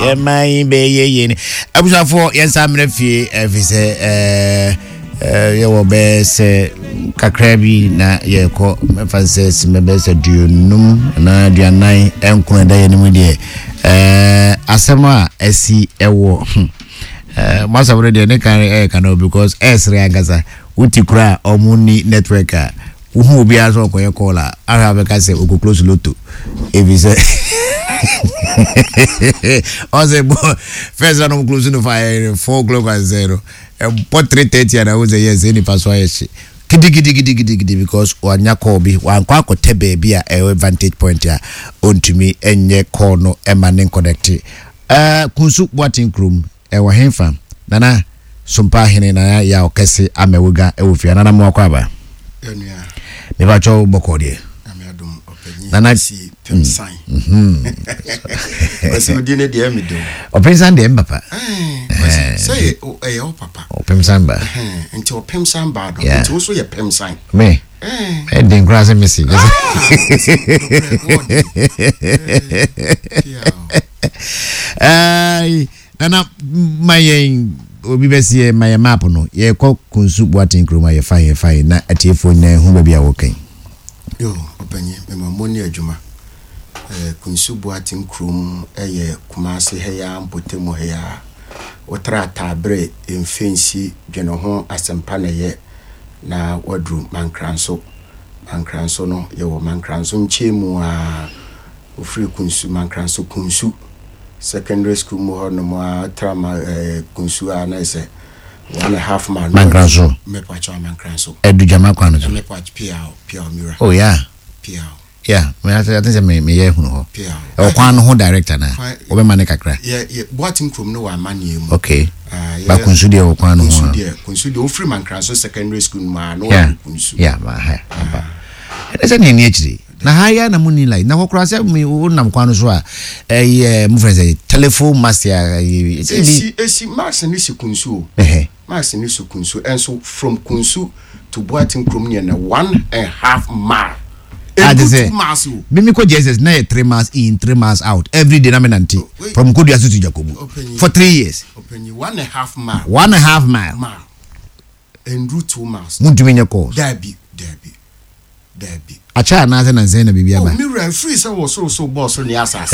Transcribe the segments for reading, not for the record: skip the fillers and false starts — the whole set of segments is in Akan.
my baby. I was for yes, I'm refugee. Your best Kakrabi na ye ko emphasis me best dunum na duanai enkun da ye nimu de asema esi ewo most of the ne kan because esre agaza uti kura omuni network who be as well for caller. I have a case who close loto. If he say, I say, first one close to fire 4 o'clock and 0. And put 3:30 and I was a yes, any password. Kidi because one yakobi one kwako tebe be a vantage point ya on to me and ye corner emanen connect. Kunsu watching room e wa hemfa nana sumpa hene na ya okese amewuga e wo fia nana mo akwaba. Me va cho bokode amedum openyi nana si pemsan wasi odine de amido opensan de mbapa say o papa opemsan ba nti opemsan ba do nti wo so ye pemsan me den grass message ai nana mayen obi besi my map no ye ko kunsu boatin kroma ye fine na atiefo na hu ba bia wokan yo opanyi me mamoni adwuma kunsu boatin krom ye kumase heya mpotemu heya otra tabre emfensi dwene ho asempa na ye na wadru mankranso no ye wo mankranso nchemu a ofri kunsu mankranso kunsu secondary school mo no mo trama kunsu na ise 1.5 man mankranso me pacho mankranso edu jama kwano me pacho pia mira oh yeah me I think me ye hu ho e kwano ho director na obe mane kakra boating from no wa mane mu okay ba kunsu de o kwano ho kunsu de o free mankranso secondary school ma no kunsu ma ha ese ni echiri na haya na muni like na kokura se mi unam kwano so a mu friend telephone master esi max ni si kunsu max ni si kunsu and so from kunsu to boating from near na 1.5 mile Mimi ko Jesus na 3 miles in 3 miles out every day na menanti from Koduasu to Jakobu for 3 years open 1.5 mile 1.5 mile and route 2 miles muntumenya course Derby acha na na nze na bibia ba me run free so boss ni asas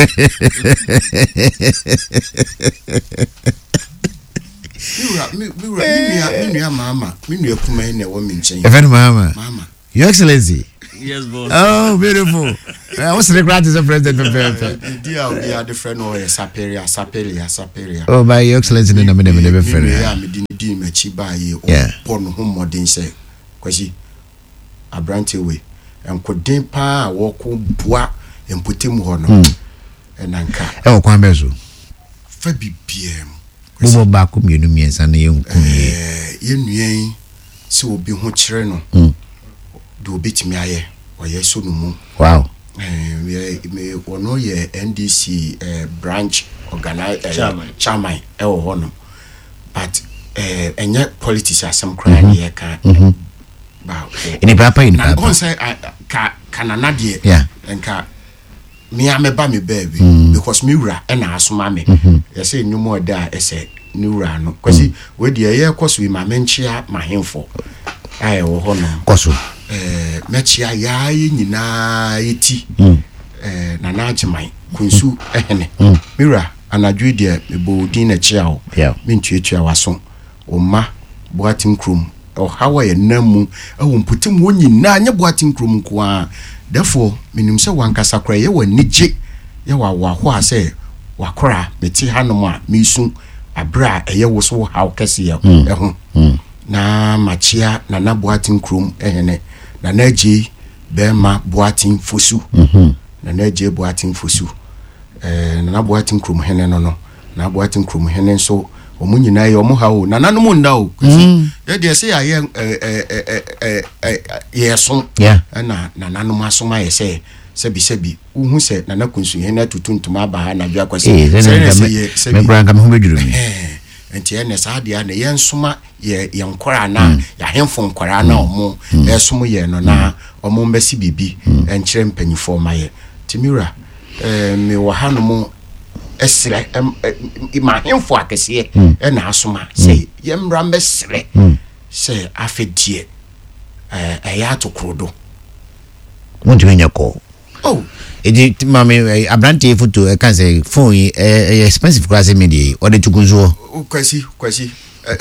mi mama mi kuma na wo mi nchen even mama your excellency. Yes, boss. Oh, beautiful. What's the regret as a president? Dear, the friend or Saperia. Oh, by your excellency, in the middle of the friend. Yeah, me didn't chiba ye or home more than say, quasi a branch away and could pa walk bois and put him on and anchor. Oh, Quambezo. Fabi PM. Bobo Bakum, you know me as an young yen, so be hot chireno. Do bit me aye or yes so no wow me ono ye NDC branch organize chairman hono but enye politics asem kran ye ka ba ini papa on say kanana de enka me ameba me baby because me wura e na asoma me ye say nyumo da e say ni wura no kwasi we de ye koso ma menchia mahemfo aye wo hono koso mechia ya nyina yeti na najiman kunsu ehene mira anadwe de mebo din na chia o mintuatua waso oma boating krom o hawa ye namu e womputim wo nyina nya boating krom ko a therefore minim se wankasa kra ye wanije ye wa ho ase wakora meti hanom a misu abra eye wo so haw kese ye ho na machia na na boating krom ehene na naji bema boating fosu na naji boating fosu na boating krom hene no na boating krom hene so omunyina ye omu hawo na nanom nda o ye de se ya ye so na nanom asoma ye se sebi uhu se na nakunsu hene tutuntuma ba ha na dwa kwase se me branka me hu bedwuru mi enti ene saade na ye nsoma ye nkora na ya hemfo nkora na omo esomo ye no na omo mbesi bibi enkyere mpanyifo ma ye timira me wa hanom esre ma hemfo akese na asoma say yemra mesre say afedie eya atokrodo won't you call oh it mami abrante photo I can say phone expensive class media or the tukunzo kwasi kwasi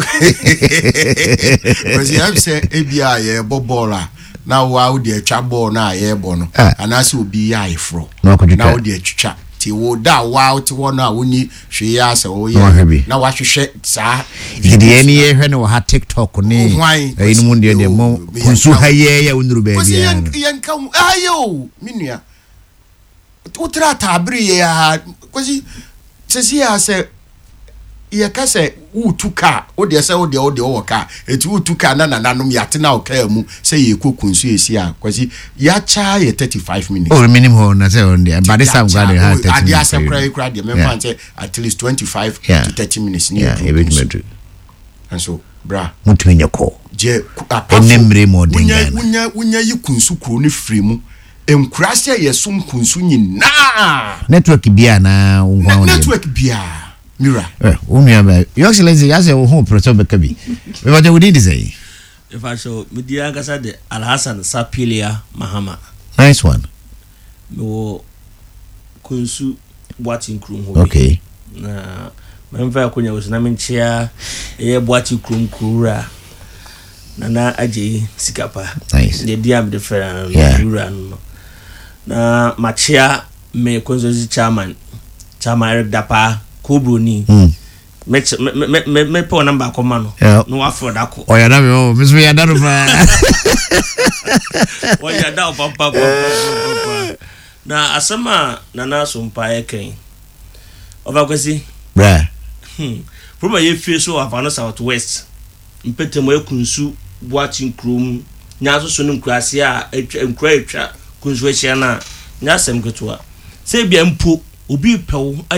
I'm say ebia ye bobola na wa de atwa ball na ye bo no anase obi ya ifro na wo de atwa ti wo da wa ti wo na woni hwe ya se wo ye na wa hwehwe sa de eni ye hwe no ha TikTok ni eni mu de mo kunsu ha ye ya unuru ba bia yan ka ayo minua utra tabri ya kwasi sesi ya se ye ka se utuka o de se o de o ka eti utuka na nanom yate na o ka mu se ye kokunsu esi a kwasi ya cha ye 35 minutes oh minimum na say on there but this time God ha 30 minutes ade asakra de me fan say at least 25 to 30 minutes ni and so bra mutumi nyako je enemre modern wunya yi kunsu kuro ni free mu enkurase yesum kunsu nyina network bia na ungwa network bia Mira. Your Excellency, you say home Professor Bekabi. What do we say? If I show Media Gasa de Al Hassan Sapilia Mahama. Nice one. No Kunsu Boating Krum. Okay. Member Kunya was named chair, a Boating Krum Kura. Nana Aji Sikapa. Nice. The Diam de Ferran. Na Machia me Kunzozi chairman. Chairman Eric Dapa. Kubruni me po number komano no afro dako o ya na me o miss me ya daro fa o ya da papa na asema na na so mpa eken obakwesi bra problem ye fie so afano south west mpetemo ekunsu Boating Krum nya so no nkurase a nkura etwa kunsu ehia na nya asem ketewa se bia mpo obi pewo